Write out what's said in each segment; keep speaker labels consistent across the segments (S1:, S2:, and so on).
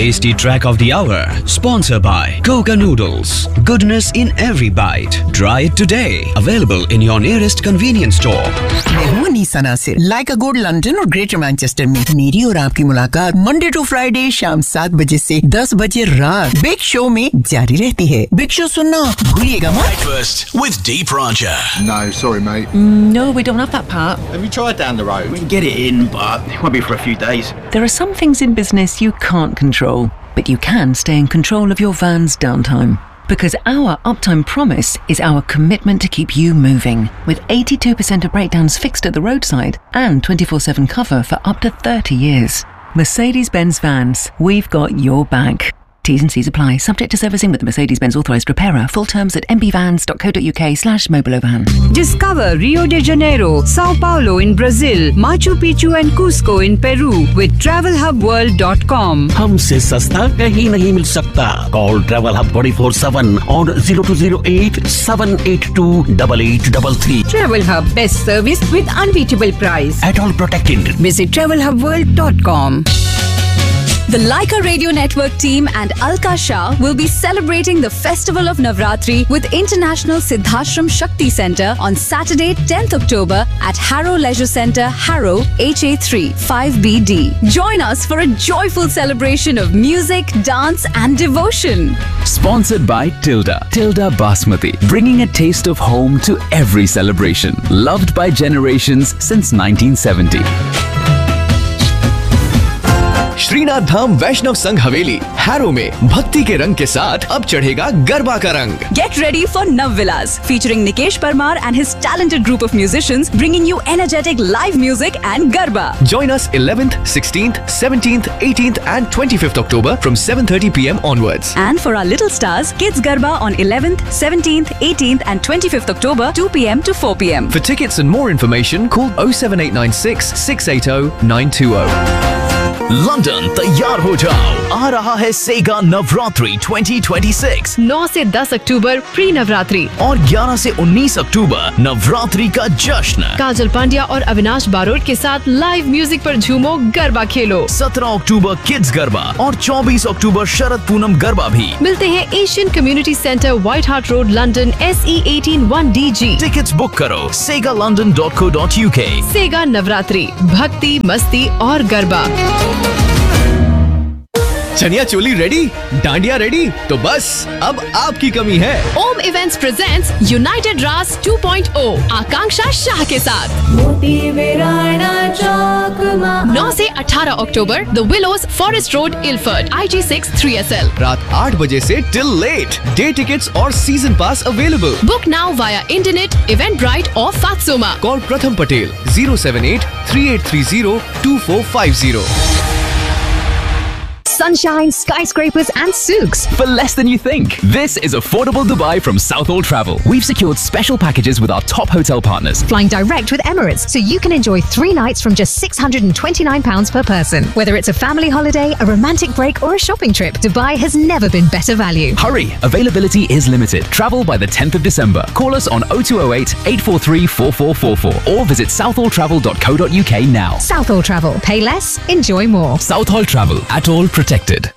S1: Tasty track of the hour, sponsored by Coca Noodles. Goodness in every bite. Try it today. Available in your nearest convenience store.
S2: मैं हूँ Anisa Nasir. Like a good London और greater Manchester में मेरी और आपकी मुलाकात Monday to Friday शाम 7 बजे से 10 बजे रात बिग शो में जारी रहती है। बिग शो सुनना भूलिएगा मत।
S3: Breakfast with Deep Raja.
S4: No, sorry, mate.
S5: No, we don't have that part.
S6: Have you tried down the road?
S7: We can get it in, but it won't be for a few days.
S5: There are some things in business you can't control, but you can stay in control of your van's downtime. Because our uptime promise is our commitment to keep you moving. With 82% of breakdowns fixed at the roadside and 24/7 cover for up to 30 years. Mercedes-Benz Vans, we've got your back. T's and C's apply. Subject to servicing with the Mercedes-Benz authorised repairer. Full terms at mbvans.co.uk/mobilovan.
S8: Discover Rio de Janeiro, Sao Paulo in Brazil, Machu Picchu and Cusco in Peru with TravelHubWorld.com.
S9: हमसे सस्ता कहीं नहीं मिल सकता. Call Travel Hub 24/7 on 0208 782 8833.
S8: Travel Hub, best service with unbeatable price.
S9: At all protected.
S8: Visit TravelHubWorld.com.
S10: The Leica Radio Network team and Alka Shah will be celebrating the festival of Navratri with International Siddhashram Shakti Centre on Saturday, 10th October at Harrow Leisure Centre, Harrow, HA3 5BD. Join us for a joyful celebration of music, dance and devotion.
S11: Sponsored by Tilda Basmati, bringing a taste of home to every celebration. Loved by generations since 1970.
S12: Srinath धाम वैष्णव संघ हवेली harrow में भक्ति के रंग के साथ अब चढ़ेगा गरबा का रंग।
S10: Get ready for Navvilas, featuring Nikesh Parmar and his talented group of musicians, bringing you energetic live music and garba.
S12: Join us 11th, 16th, 17th, 18th and 25th October from 7:30 p.m. onwards.
S10: And for our little stars, Kids Garba on 11th, 17th, 18th and 25th October, 2 p.m. to 4 p.m.
S12: For tickets and more information, call 07896 680 920.
S3: London तैयार हो जाओ, आ रहा है सेगा नवरात्रि 2026।
S13: 9 से 10 अक्टूबर pre Navratri
S3: और 11 से 19 अक्टूबर नवरात्रि का जश्न।
S13: काजल पांड्या और अविनाश बारोट के साथ लाइव म्यूजिक पर झूमो, गरबा खेलो।
S3: 17 अक्टूबर किड्स गरबा और 24 अक्टूबर शरद पूनम गरबा भी।
S13: मिलते हैं Asian community centre, white heart road, London, SE 18 1DG।
S3: Tickets book करो segalondon.co.uk।
S13: सेगा नवरात्रि, भक्ति, मस्ती और गरबा।
S12: चनिया चोली रेडी, डांडिया रेडी, तो बस अब आपकी कमी है।
S13: ओम इवेंट्स प्रेजेंट्स यूनाइटेड रास 2.0 आकांक्षा शाह के साथ 9 से 18 अक्टूबर the willows, forest road, इलफर्ड, IG6 3SL।
S12: रात 8 बजे से टिल लेट। डे टिकट्स और सीजन पास available.
S13: Book now via internet, Eventbrite और फात्सोमा।
S12: कॉल प्रथम Patel 078 3830 2450।
S14: Sunshine, skyscrapers and souks
S11: for less than you think. This is affordable Dubai from Southall Travel. We've secured special packages with our top hotel partners.
S14: Flying direct with Emirates, so you can enjoy 3 nights from just £629 per person. Whether it's a family holiday, a romantic break or a shopping trip, Dubai has never been better value.
S11: Hurry! Availability is limited. Travel by the 10th of December. Call us on 0208 843 4444 or visit southalltravel.co.uk now.
S14: Southall Travel. Pay less, enjoy more.
S11: Southall Travel. At all protected.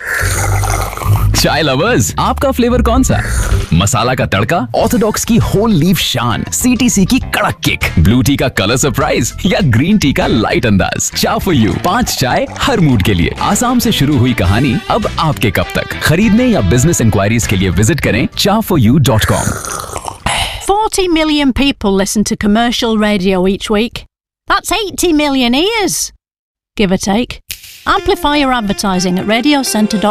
S11: चाय lovers, आपका flavour कौन सा? मसाला का तड़का, Orthodox की whole leaf शान, CTC की कड़क kick, blue T का कलर सरप्राइज या ग्रीन टी का लाइट अंदाज। चाय फॉर यू, 5 चाय हर मूड के लिए। आसाम से शुरू हुई कहानी अब आपके कप तक। खरीदने या बिजनेस इंक्वायरीज के लिए विजिट करें chai4you.com।
S15: 40 million people listen to commercial radio each week. That's 80 million ears, give or take. Amplify your advertising at radiocentre.com.